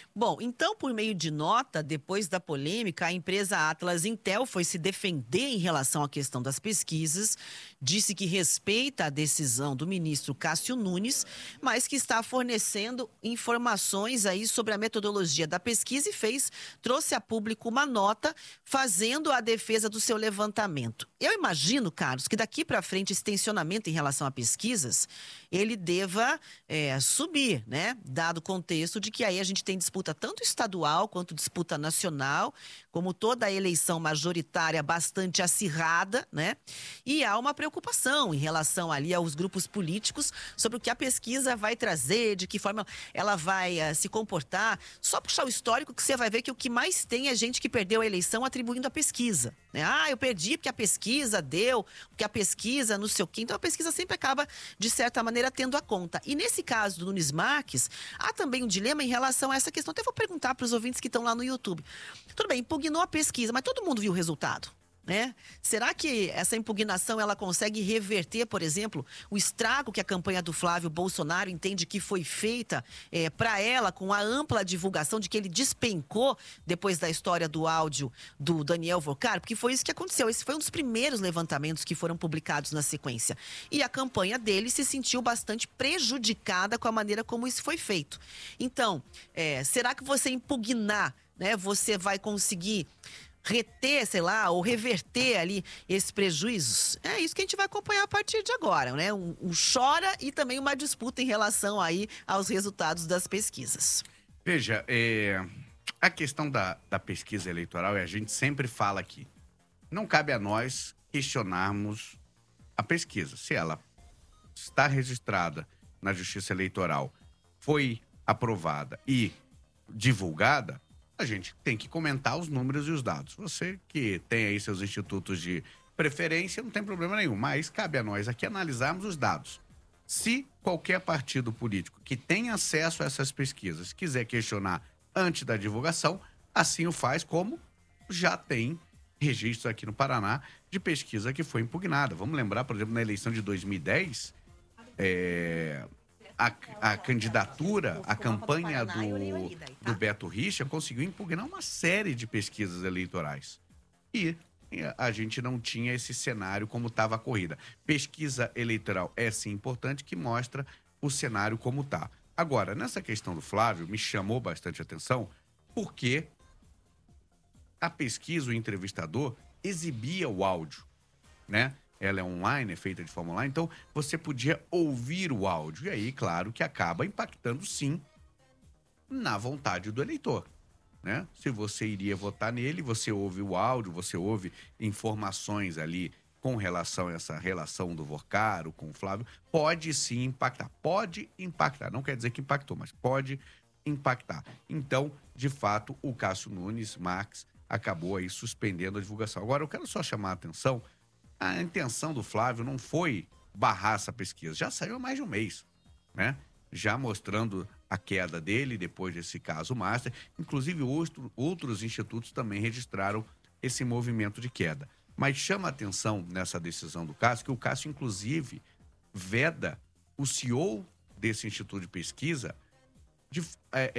Bom, então, por meio de nota, depois da polêmica, a empresa Atlas Intel foi se defender em relação à questão das pesquisas, disse que respeita a decisão do ministro Cássio Nunes, mas que está fornecendo informações aí sobre a metodologia da pesquisa e trouxe a público uma nota fazendo a defesa do seu levantamento. Eu imagino, Carlos, que daqui para frente esse tensionamento em relação a pesquisas, ele deva subir, né? Dado o contexto de que aí a gente tem disputa tanto estadual quanto disputa nacional, como toda a eleição majoritária bastante acirrada, né? E há uma preocupação em relação ali aos grupos políticos sobre o que a pesquisa vai trazer, de que forma ela vai se comportar. Só puxar o histórico que você vai ver que o que mais tem é gente que perdeu a eleição atribuindo a pesquisa, né? Ah, eu perdi porque a pesquisa deu, porque a pesquisa não sei o quê. Então a pesquisa sempre acaba, de certa maneira, tendo a conta. E nesse caso do Nunes Marques, há também um dilema em relação a essa questão. Até vou perguntar para os ouvintes que estão lá no YouTube. Tudo bem, impugnou a pesquisa, mas todo mundo viu o resultado, né? Será que essa impugnação ela consegue reverter, por exemplo, o estrago que a campanha do Flávio Bolsonaro entende que foi feita para ela, com a ampla divulgação de que ele despencou depois da história do áudio do Daniel Vocaro? Porque foi isso que aconteceu. Esse foi um dos primeiros levantamentos que foram publicados na sequência. E a campanha dele se sentiu bastante prejudicada com a maneira como isso foi feito. Então, será que você impugnar, né, você vai conseguir reter, sei lá, ou reverter ali esses prejuízos? É isso que a gente vai acompanhar a partir de agora, né? Um chora e também uma disputa em relação aí aos resultados das pesquisas. Veja, a questão da pesquisa eleitoral, a gente sempre fala aqui, não cabe a nós questionarmos a pesquisa. Se ela está registrada na Justiça Eleitoral, foi aprovada e divulgada, a gente tem que comentar os números e os dados. Você que tem aí seus institutos de preferência, não tem problema nenhum, mas cabe a nós aqui analisarmos os dados. Se qualquer partido político que tem acesso a essas pesquisas quiser questionar antes da divulgação, assim o faz, como já tem registros aqui no Paraná de pesquisa que foi impugnada. Vamos lembrar, por exemplo, na eleição de 2010, a candidatura, a campanha do Beto Richa conseguiu impugnar uma série de pesquisas eleitorais. E a gente não tinha esse cenário como estava a corrida. Pesquisa eleitoral é sim importante, que mostra o cenário como está. Agora, nessa questão do Flávio, me chamou bastante atenção, porque a pesquisa, o entrevistador, exibia o áudio, né? Ela é online, é feita de forma online, então você podia ouvir o áudio. E aí, claro, que acaba impactando, sim, na vontade do eleitor, né? Se você iria votar nele, você ouve o áudio, você ouve informações ali com relação a essa relação do Vocaro com o Flávio, pode sim impactar. Pode impactar. Não quer dizer que impactou, mas pode impactar. Então, de fato, o Cássio Nunes Marques acabou aí suspendendo a divulgação. Agora, eu quero só chamar a atenção. A intenção do Flávio não foi barrar essa pesquisa. Já saiu há mais de um mês, né? Já mostrando a queda dele depois desse caso Master. Inclusive, outros institutos também registraram esse movimento de queda. Mas chama a atenção nessa decisão do Cássio, que o Cássio, inclusive, veda o CEO desse instituto de pesquisa